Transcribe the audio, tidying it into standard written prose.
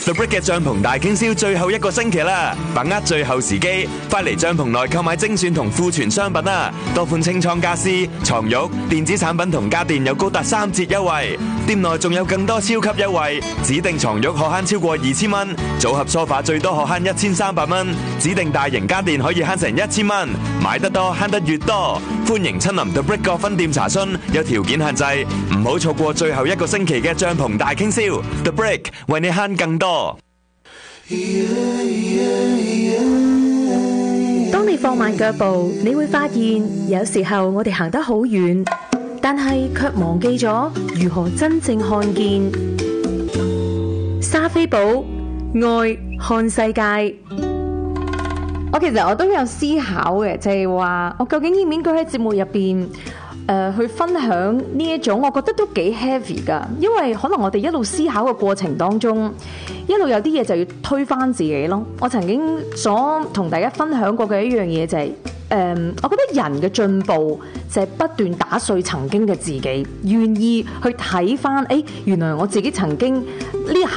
The Brick 嘅帳篷大傾銷最後一個星期啦，把握最後時機，快嚟帳篷內購買精選同庫存商品啦！多款清倉家私、床褥、電子產品同家電有高達3折優惠，店內仲有更多超級優惠，指定床褥可慳超過2000蚊，組合梳化最多可慳1300蚊，指定大型家電可以慳成1000蚊，買得多慳得越多，歡迎親臨 The Brick 各分店查詢，有條件限制，唔好錯過最後一個星期嘅帳篷大傾銷。The Brick 為你慳更多。 當你放慢腳步，你會發現有時候我哋行得好遠，但係卻忘記咗如何真正看見。莎菲寶愛看世界。 其實我都有思考嘅，就係話我究竟應唔應該喺節目入邊去分享呢一種，我覺得都幾 heavy 噶，因為可能我哋一路思考嘅過程當中，一路有啲嘢就要推翻自己咯。我曾經所同大家分享過嘅一樣嘢就係我覺得人嘅進步就係不斷打碎曾經嘅自己，願意去睇翻，原來我自己曾經呢